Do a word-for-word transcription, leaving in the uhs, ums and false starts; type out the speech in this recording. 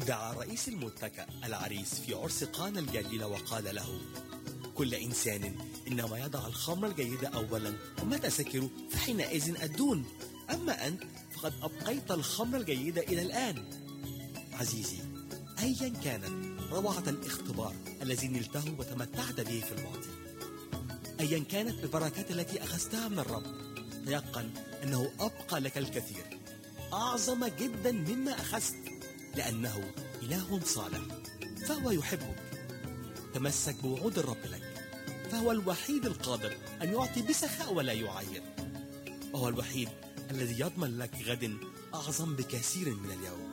دعا رئيس المتكأ العريس في عرس قانا الجليلة وقال له: كل إنسان إنما يضع الخمر الجيدة أولا ومتى سكروا فحينئذ أدون، أما أنت فقد أبقيت الخمر الجيدة إلى الآن. عزيزي، أيا كانت روعة الاختبار الذي نلته وتمتعت به في الماضي، أيا كانت البركات التي أخذتها من الرب، تيقن أنه أبقى لك الكثير أعظم جدا مما أخذت، لأنه إله صالح فهو يحبك. تمسك بوعود الرب لك، فهو الوحيد القادر أن يعطي بسخاء ولا يعير، وهو الوحيد الذي يضمن لك غد أعظم بكثير من اليوم.